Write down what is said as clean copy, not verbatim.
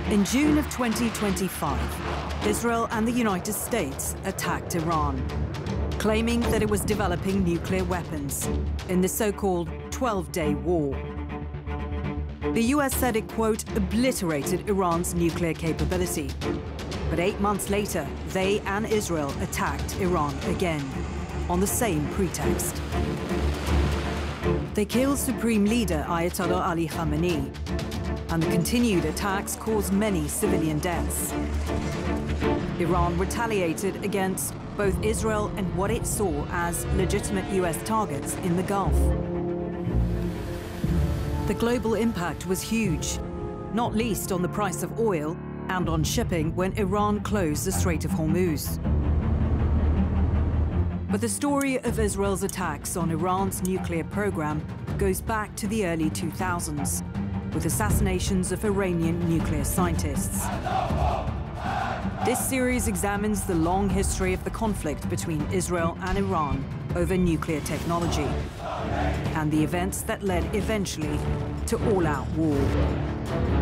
In June of 2025, Israel and the United States attacked Iran, claiming that it was developing nuclear weapons in the so-called 12-day war. The US said it, quote, obliterated Iran's nuclear capability. But 8 months later, they and Israel attacked Iran again, on the same pretext. They killed Supreme Leader Ayatollah Ali Khamenei, and the continued attacks caused many civilian deaths. Iran retaliated against both Israel and what it saw as legitimate US targets in the Gulf. The global impact was huge, not least on the price of oil and on shipping when Iran closed the Strait of Hormuz. But the story of Israel's attacks on Iran's nuclear program goes back to the early 2000s, with assassinations of Iranian nuclear scientists. This series examines the long history of the conflict between Israel and Iran over nuclear technology, and the events that led eventually to all-out war.